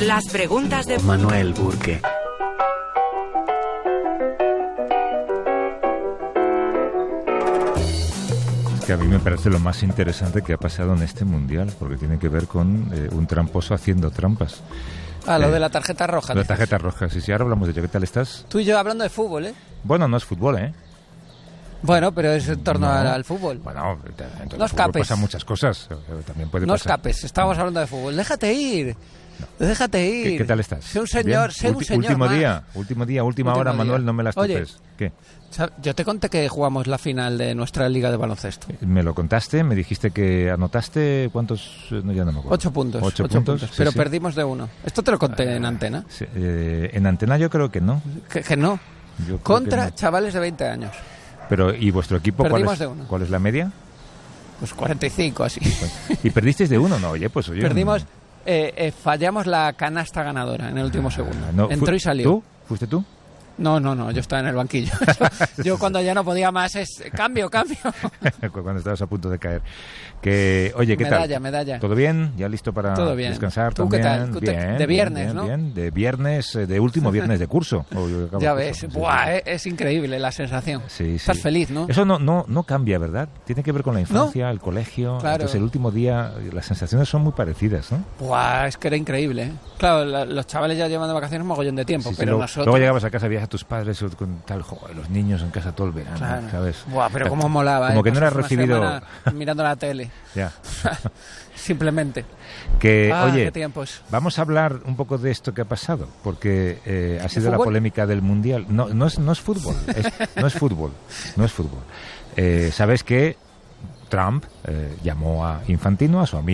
Las preguntas de Manuel Burke. Que a mí me parece lo más interesante que ha pasado en este mundial, porque tiene que ver con un tramposo haciendo trampas. Lo de la tarjeta roja. La tarjeta roja, sí, ahora hablamos de ello. ¿Qué tal estás? Tú y yo hablando de fútbol, ¿eh? Bueno, no es fútbol, ¿eh? Bueno, pero es en torno al fútbol. Bueno, en no escapes. Pasan muchas cosas. También puede no pasar. escapes, estábamos hablando de fútbol. Déjate ir. No. Déjate ir. ¿Qué tal estás? Sé un señor, un señor. Última hora, Manuel, no me las topes. ¿Qué? Yo te conté que jugamos la final de nuestra liga de baloncesto. Me lo contaste, me dijiste que anotaste, ¿cuántos? No, ya no me acuerdo. 8 puntos. 8 puntos. Sí, pero sí. Perdimos de 1. Esto te lo conté en antena. Sí, en antena yo creo que no. Que no. Contra chavales de 20 años. Pero, ¿y vuestro equipo cuál es la media? Pues 45, así. ¿Y perdisteis de 1? No, oye. Perdimos, fallamos la canasta ganadora en el último segundo. No, entró y salió. ¿Tú? ¿Fuiste tú? No, yo estaba en el banquillo. Yo cuando ya no podía más es cambio. Cuando estabas a punto de caer. Oye, ¿qué tal? Medalla. ¿Todo bien? ¿Ya listo para descansar? ¿Tú también? qué tal? Bien, de viernes, bien, ¿no? Bien, de viernes, de último viernes de curso. Ya ves, es increíble la sensación. Sí. Estás feliz, ¿no? Eso no cambia, ¿verdad? Tiene que ver con la infancia, el colegio. Claro. Entonces el último día, las sensaciones son muy parecidas, ¿no? Es que era increíble, ¿eh? Claro, los chavales ya llevan de vacaciones un mogollón de tiempo, pero nosotros... Luego llegabas a casa, veías a tus padres con tal, los niños en casa todo el verano, claro. ¿sabes? Pero cómo molaba, como que no era recibido mirando la tele. Ya. Simplemente. Oye, qué tiempos. Vamos a hablar un poco de esto que ha pasado, porque ha sido la polémica del mundial. No es fútbol, no es fútbol. Sabes que Trump llamó a Infantino, a su amigo